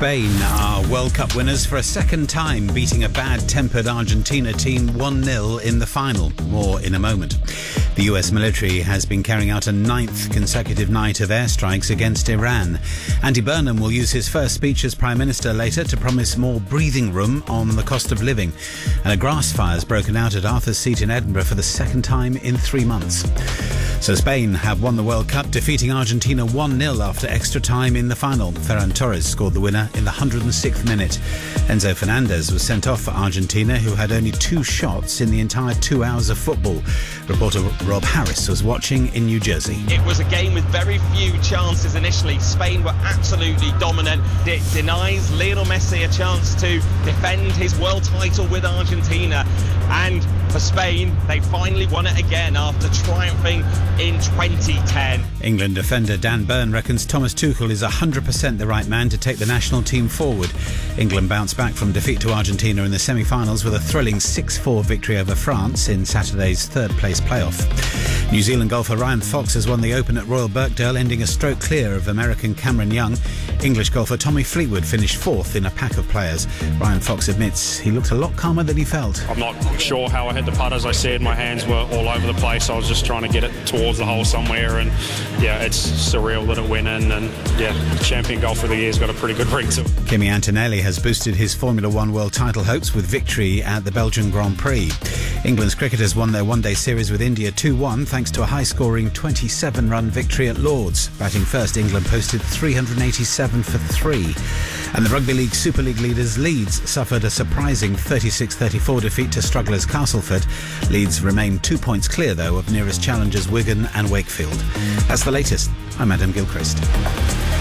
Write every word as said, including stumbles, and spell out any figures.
Spain are World Cup winners for a second time, beating a bad-tempered Argentina team one nil in the final. More in a moment. The U S military has been carrying out a ninth consecutive night of airstrikes against Iran. Andy Burnham will use his first speech as Prime Minister later to promise more breathing room on the cost of living. And a grass fire has broken out at Arthur's Seat in Edinburgh for the second time in three months. So Spain have won the World Cup, defeating Argentina one nil after extra time in the final. Ferran Torres scored the winner in the one hundred sixth minute. Enzo Fernandez was sent off for Argentina, who had only two shots in the entire two hours of football. Reporter Rob Harris was watching in New Jersey. It was a game with very few chances initially. Spain were absolutely dominant. It denies Lionel Messi a chance to defend his world title with Argentina. And for Spain, they finally won it again after triumphing in twenty ten. England defender Dan Burn reckons Thomas Tuchel is one hundred percent the right man to take the national team forward. England bounced back from defeat to Argentina in the semi-finals with a thrilling six four victory over France in Saturday's third-place playoff. New Zealand golfer Ryan Fox has won the Open at Royal Birkdale, ending a stroke clear of American Cameron Young. English golfer Tommy Fleetwood finished fourth in a pack of players. Ryan Fox admits he looked a lot calmer than he felt. I'm not sure how I hit the putt. As I said, my hands were all over the place. I was just trying to get it towards the hole somewhere, and yeah, it's surreal that it went in. And yeah, champion golfer of the year's got a pretty good ring to it. Kimi Antonelli has boosted his Formula One world title hopes with victory at the Belgian Grand Prix. England's cricketers won their one-day series with India two one thanks to a high-scoring twenty-seven run victory at Lord's. Batting first, England posted three hundred eighty-seven for three. And the Rugby League Super League leaders Leeds suffered a surprising thirty-six thirty-four defeat to strugglers Castleford. Leeds remain two points clear, though, of nearest challengers Wigan and Wakefield. That's the latest. I'm Adam Gilchrist.